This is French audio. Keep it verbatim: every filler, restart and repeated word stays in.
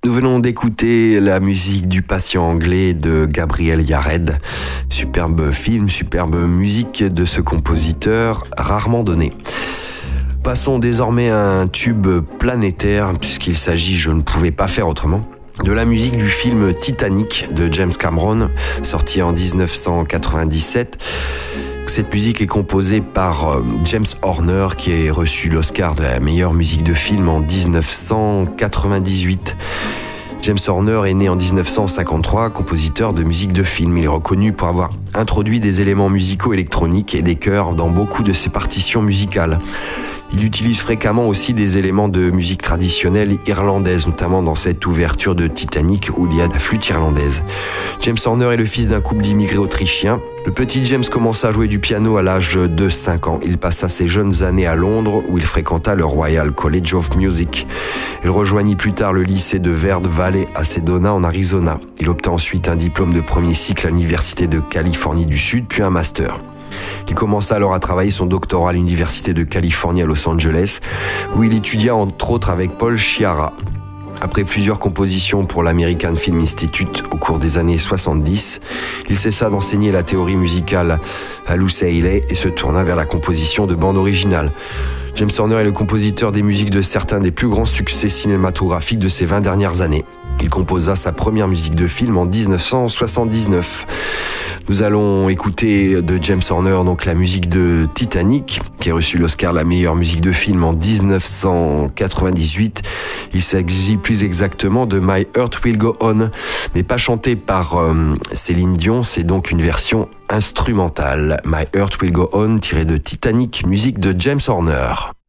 Nous venons d'écouter la musique du Patient anglais de Gabriel Yared. Superbe film, superbe musique de ce compositeur rarement donné. Passons désormais à un tube planétaire, puisqu'il s'agit, je ne pouvais pas faire autrement, de la musique du film Titanic de James Cameron, sorti en dix-neuf cent quatre-vingt-dix-sept. Cette musique est composée par James Horner, qui a reçu l'Oscar de la meilleure musique de film en dix-neuf cent quatre-vingt-dix-huit. James Horner est né en dix-neuf cent cinquante-trois, compositeur de musique de film. Il est reconnu pour avoir introduit des éléments musicaux électroniques et des chœurs dans beaucoup de ses partitions musicales. Il utilise fréquemment aussi des éléments de musique traditionnelle irlandaise, notamment dans cette ouverture de Titanic où il y a de la flûte irlandaise. James Horner est le fils d'un couple d'immigrés autrichiens. Le petit James commença à jouer du piano à l'âge de cinq ans. Il passa ses jeunes années à Londres où il fréquenta le Royal College of Music. Il rejoignit plus tard le lycée de Verde Valley à Sedona en Arizona. Il obtint ensuite un diplôme de premier cycle à l'Université de Californie du Sud, puis un master. Il commença alors à travailler son doctorat à l'Université de Californie à Los Angeles, où il étudia entre autres avec Paul Sciarra. Après plusieurs compositions pour l'American Film Institute au cours des années soixante-dix, il cessa d'enseigner la théorie musicale à l'U C L A et se tourna vers la composition de bandes originales. James Horner est le compositeur des musiques de certains des plus grands succès cinématographiques de ces vingt dernières années. Il composa sa première musique de film en dix-neuf cent soixante-dix-neuf. Nous allons écouter de James Horner donc la musique de Titanic, qui a reçu l'Oscar de la meilleure musique de film en dix-neuf cent quatre-vingt-dix-huit. Il s'agit plus exactement de My Heart Will Go On, mais pas chantée par euh, Céline Dion, c'est donc une version instrumentale. My Heart Will Go On, tirée de Titanic, musique de James Horner.